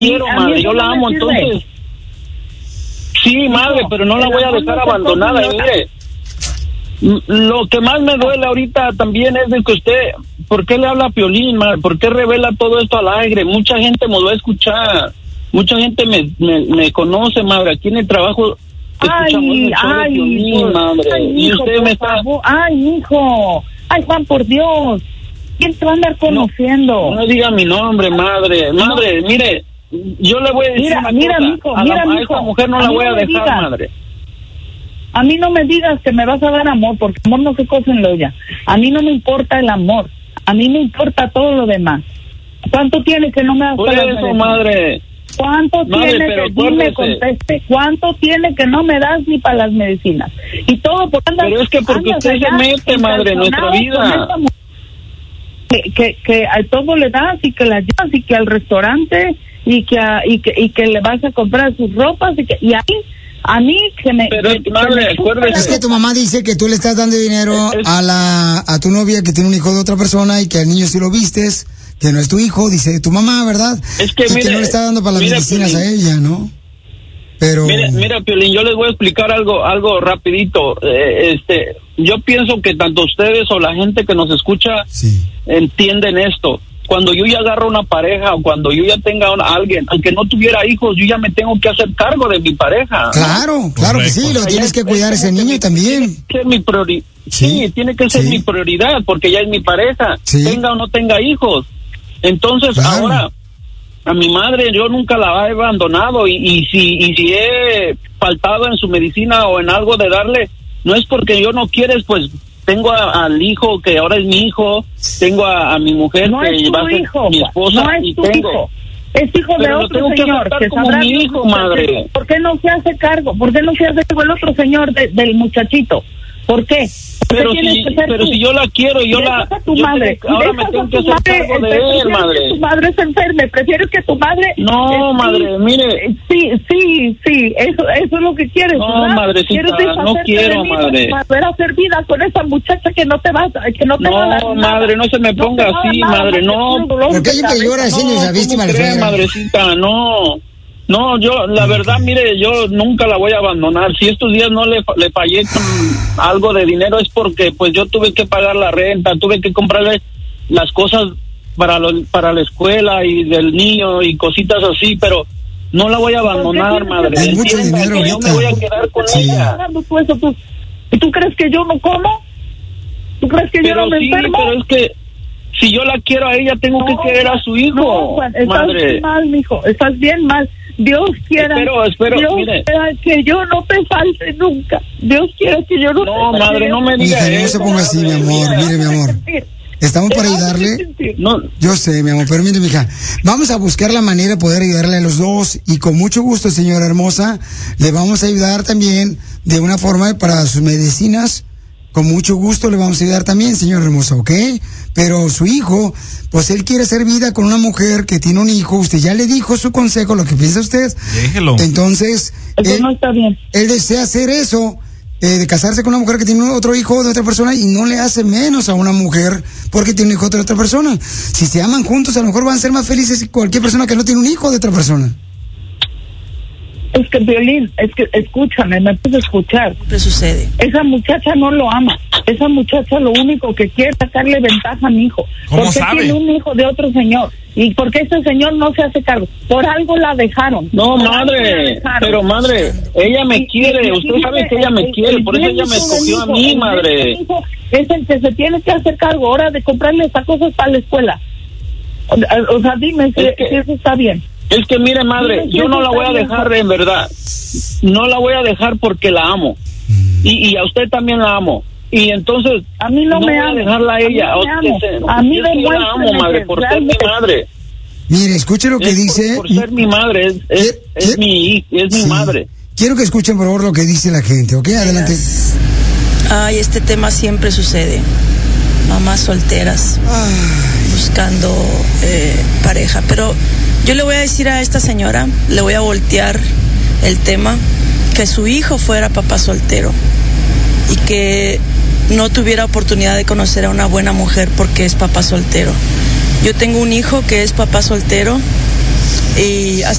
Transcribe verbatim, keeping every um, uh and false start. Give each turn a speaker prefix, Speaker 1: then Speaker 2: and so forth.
Speaker 1: quiero,
Speaker 2: a
Speaker 1: madre,
Speaker 2: mí
Speaker 1: yo
Speaker 2: eso
Speaker 1: la
Speaker 2: no
Speaker 1: amo,
Speaker 2: me sirve.
Speaker 1: entonces. Sí, madre,
Speaker 2: No,
Speaker 1: pero no la
Speaker 2: el
Speaker 1: voy a
Speaker 2: amor
Speaker 1: dejar
Speaker 2: no se
Speaker 1: abandonada.
Speaker 2: compra.
Speaker 1: Y mire, m- lo que más me duele ahorita también es de que usted, ¿por qué le habla a Piolín, madre? ¿Por qué revela todo esto al aire? Mucha gente me lo va a escuchar. Mucha gente me, me, me conoce, madre. Aquí en el trabajo escuchamos
Speaker 2: Ay,
Speaker 1: el show de
Speaker 2: ay,
Speaker 1: Piolín,
Speaker 2: por-
Speaker 1: madre.
Speaker 2: ay,
Speaker 1: Y
Speaker 2: hijo,
Speaker 1: usted
Speaker 2: por
Speaker 1: me está...
Speaker 2: favor. Ay, hijo. Ay, Juan, por Dios. ¿Quién te va a andar conociendo?
Speaker 1: No diga mi nombre, madre. Madre, mire, yo le voy a decir
Speaker 2: Mira,
Speaker 1: una
Speaker 2: mira,
Speaker 1: cosa.
Speaker 2: mijo,
Speaker 1: a,
Speaker 2: mira,
Speaker 1: la, a
Speaker 2: mijo.
Speaker 1: esta mujer no
Speaker 2: A
Speaker 1: la
Speaker 2: mí
Speaker 1: voy
Speaker 2: no
Speaker 1: a
Speaker 2: me
Speaker 1: dejar,
Speaker 2: digas.
Speaker 1: madre.
Speaker 2: A mí no me digas que me vas a dar amor, porque amor no se cose en la olla. A mí no me importa el amor. A mí me importa todo lo demás. ¿Cuánto tiene que no me das
Speaker 1: Por
Speaker 2: para las
Speaker 1: eso,
Speaker 2: medicinas?
Speaker 1: madre.
Speaker 2: ¿Cuánto
Speaker 1: Madre,
Speaker 2: tiene
Speaker 1: pero
Speaker 2: que dime,
Speaker 1: acuérdese.
Speaker 2: conteste? ¿Cuánto tiene que no me das ni para las medicinas? Y todo por andas,
Speaker 1: Pero es que porque
Speaker 2: andas
Speaker 1: usted se
Speaker 2: allá
Speaker 1: mete, madre, en nuestra
Speaker 2: encalzonado
Speaker 1: vida.
Speaker 2: con esta mujer Que, que, que a todo le das y que la llevas y que al restaurante y que, a, y que y que le vas a comprar sus ropas y que y ahí a mí que me
Speaker 1: Pero,
Speaker 2: que, que
Speaker 1: madre,
Speaker 2: me chupa
Speaker 1: acuérdese.
Speaker 2: la-
Speaker 3: Es que tu mamá dice que tú le estás dando dinero
Speaker 1: Es-
Speaker 3: a la a tu novia que tiene un hijo de otra persona y que al niño sí lo vistes, que no es tu hijo, dice tu mamá, ¿verdad?
Speaker 1: Es que
Speaker 3: y
Speaker 1: mire,
Speaker 3: que no le está dando para las
Speaker 1: mire,
Speaker 3: medicinas
Speaker 1: Piolín.
Speaker 3: a ella, ¿no? Pero
Speaker 1: Mira, mira, Piolín, yo les voy a explicar algo, algo rapidito. Eh, este, yo pienso que tanto ustedes o la gente que nos escucha
Speaker 3: sí.
Speaker 1: entienden esto. Cuando yo ya agarro una pareja o cuando yo ya tenga a alguien, aunque no tuviera hijos, yo ya me tengo que hacer cargo de mi pareja.
Speaker 3: Claro, claro que sí, lo tienes que cuidar a ese niño también.
Speaker 1: Tiene que ser mi priori-
Speaker 3: Sí,
Speaker 1: sí, tiene que ser
Speaker 3: sí.
Speaker 1: mi prioridad porque ya es mi pareja,
Speaker 3: Sí.
Speaker 1: tenga o no tenga hijos. Entonces
Speaker 3: Claro.
Speaker 1: ahora a mi madre yo nunca la he abandonado y, y si y si he faltado en su medicina o en algo de darle, no es porque yo no quieres, pues tengo a- al hijo que ahora es mi hijo, tengo a, a mi mujer
Speaker 2: no
Speaker 1: que
Speaker 2: es tu
Speaker 1: va a ser
Speaker 2: hijo,
Speaker 1: mi esposa
Speaker 2: no es
Speaker 1: y
Speaker 2: tu
Speaker 1: tengo.
Speaker 2: hijo. Es hijo
Speaker 1: Pero
Speaker 2: de
Speaker 1: lo
Speaker 2: otro
Speaker 1: tengo que
Speaker 2: señor
Speaker 1: aceptar
Speaker 2: que
Speaker 1: como
Speaker 2: sabrá
Speaker 1: mi
Speaker 2: Dios
Speaker 1: hijo,
Speaker 2: qué
Speaker 1: madre.
Speaker 2: hacer. ¿Por qué no se hace cargo? ¿Por qué no se hace cargo el otro señor de- del muchachito? ¿Por qué? ¿Por qué
Speaker 1: Pero
Speaker 2: tienes
Speaker 1: si,
Speaker 2: que ser
Speaker 1: pero
Speaker 2: tú?
Speaker 1: si yo la quiero, yo
Speaker 2: Dejas
Speaker 1: la...
Speaker 2: a tu
Speaker 1: yo
Speaker 2: madre.
Speaker 1: tengo- ahora me
Speaker 2: Dejas
Speaker 1: tengo
Speaker 2: a
Speaker 1: que
Speaker 2: tu
Speaker 1: hacer
Speaker 2: madre,
Speaker 1: cargo de
Speaker 2: prefieres
Speaker 1: él,
Speaker 2: que
Speaker 1: madre.
Speaker 2: tu madre se enferme, prefieres que tu madre...
Speaker 1: No,
Speaker 2: eh, sí,
Speaker 1: madre, mire.
Speaker 2: eh, Sí, sí, sí, eso, eso es lo que quieres,
Speaker 1: No,
Speaker 2: ¿verdad?
Speaker 1: madrecita,
Speaker 2: Quieres
Speaker 1: no
Speaker 2: deshacerte
Speaker 1: quiero,
Speaker 2: de mí
Speaker 1: madre.
Speaker 2: para poder hacer vida con esa muchacha que no te va, que no te va a dar
Speaker 1: No,
Speaker 2: nada.
Speaker 1: madre, no se me
Speaker 2: No
Speaker 1: ponga
Speaker 2: te va a dar
Speaker 1: así,
Speaker 2: nada
Speaker 1: madre,
Speaker 2: más
Speaker 1: no.
Speaker 2: que un dolor
Speaker 3: ¿Por qué
Speaker 2: de
Speaker 3: siempre
Speaker 2: cabeza.
Speaker 3: llora así,
Speaker 1: No,
Speaker 3: esa víctima
Speaker 1: ¿cómo
Speaker 3: le
Speaker 1: cree,
Speaker 3: suegra?
Speaker 1: madrecita? No. No, yo, la verdad, mire, yo nunca la voy a abandonar. Si estos días no le, le fallé con algo de dinero es porque, pues, yo tuve que pagar la renta, tuve que comprarle las cosas para lo, para la escuela y del niño y cositas así, pero no la voy a abandonar, madre.
Speaker 3: Es mucho
Speaker 1: Entienda
Speaker 3: dinero
Speaker 1: que yo me
Speaker 3: ahorita.
Speaker 1: voy a quedar con
Speaker 3: Sí.
Speaker 1: ella.
Speaker 2: Pagando tú eso, tú. ¿Y tú crees que yo no como? ¿Tú crees que yo
Speaker 1: Pero
Speaker 2: no me
Speaker 1: sí,
Speaker 2: enfermo?
Speaker 1: pero es que si yo la quiero a ella, tengo que
Speaker 2: No,
Speaker 1: querer a su hijo,
Speaker 2: no, Juan, estás
Speaker 1: madre.
Speaker 2: mal, mijo, estás bien mal. Dios quiera,
Speaker 1: Espero, espero,
Speaker 2: Dios
Speaker 1: mire.
Speaker 2: quiera que yo no te falte nunca. Dios quiera que yo no,
Speaker 1: No,
Speaker 2: te falte.
Speaker 1: madre, no me diga
Speaker 3: Hija, no se
Speaker 1: eso.
Speaker 3: ponga así, mi
Speaker 1: madre,
Speaker 3: amor,
Speaker 1: mira.
Speaker 3: mire, mi amor. Estamos
Speaker 2: Te
Speaker 3: para
Speaker 2: vas a
Speaker 3: ayudarle.
Speaker 2: sentir.
Speaker 1: No,
Speaker 3: Yo sé, mi amor, pero mire, mija, vamos a buscar la manera de poder ayudarle a los dos y con mucho gusto, señora hermosa, le vamos a ayudar también de una forma para sus medicinas. Con mucho gusto le vamos a ayudar también, señora hermosa, ¿ok? Pero su hijo, pues él quiere hacer vida con una mujer que tiene un hijo. Usted ya le dijo su consejo, lo que piensa usted.
Speaker 4: Déjelo.
Speaker 3: Entonces,
Speaker 2: Eso
Speaker 3: él,
Speaker 2: no está bien.
Speaker 3: él desea hacer eso, eh, de casarse con una mujer que tiene otro hijo de otra persona y no le hace menos a una mujer porque tiene un hijo de otra persona. Si se aman juntos, a lo mejor van a ser más felices que cualquier persona que no tiene un hijo de otra persona.
Speaker 2: Es que, Violín, es que, escúchame, me puedes escuchar.
Speaker 5: Siempre sucede.
Speaker 2: Esa muchacha no lo ama. Esa muchacha lo único que quiere es sacarle ventaja a mi hijo.
Speaker 4: ¿Cómo
Speaker 2: Porque
Speaker 4: sabe?
Speaker 2: tiene un hijo de otro señor. Y porque ese señor no se hace cargo. Por algo la dejaron.
Speaker 1: no,
Speaker 2: Por algo la
Speaker 1: madre,
Speaker 2: dejaron.
Speaker 1: pero madre, ella me
Speaker 2: Y-
Speaker 1: quiere,
Speaker 2: y-
Speaker 1: usted
Speaker 2: y-
Speaker 1: sabe que ella
Speaker 2: el-
Speaker 1: me
Speaker 2: el-
Speaker 1: quiere,
Speaker 2: el
Speaker 1: por eso ella me
Speaker 2: bien hijo de
Speaker 1: escogió a
Speaker 2: hijo,
Speaker 1: mí,
Speaker 2: el bien
Speaker 1: madre.
Speaker 2: hijo es el que se tiene que hacer cargo ahora de comprarle esas cosas para la escuela. O, o sea, dime si,
Speaker 1: Es que-
Speaker 2: si eso está bien.
Speaker 1: Es que mire, madre,
Speaker 2: Dime si
Speaker 1: yo no
Speaker 2: eso
Speaker 1: la voy a
Speaker 2: está bien.
Speaker 1: dejar en verdad. No la voy a dejar porque la amo. Y, y a usted también la amo. Y entonces,
Speaker 2: A mí no,
Speaker 1: no
Speaker 2: me
Speaker 1: voy a
Speaker 2: ama.
Speaker 1: dejarla a ella.
Speaker 2: A mí
Speaker 1: O
Speaker 2: me
Speaker 1: que
Speaker 2: amo.
Speaker 1: se-
Speaker 2: A mí
Speaker 1: yo sí la
Speaker 2: demuéstrame
Speaker 1: amo, madre,
Speaker 2: que
Speaker 1: por ser mi
Speaker 2: realmente-
Speaker 1: madre.
Speaker 3: Mire, escuche lo que
Speaker 1: Es por-
Speaker 3: dice.
Speaker 1: Por, ser mi madre, es, es,
Speaker 3: ¿Qué-
Speaker 1: es
Speaker 3: qué?
Speaker 1: mi es mi
Speaker 3: Sí.
Speaker 1: madre.
Speaker 3: Quiero que escuchen, por favor, lo que dice la gente, ¿ok? Adelante.
Speaker 5: Ay, este tema siempre sucede. Mamás solteras buscando eh, pareja. Pero yo le voy a decir a esta señora, le voy a voltear el tema, que su hijo fuera papá soltero y que no tuviera oportunidad de conocer a una buena mujer porque es papá soltero. Yo tengo un hijo que es papá soltero y hasta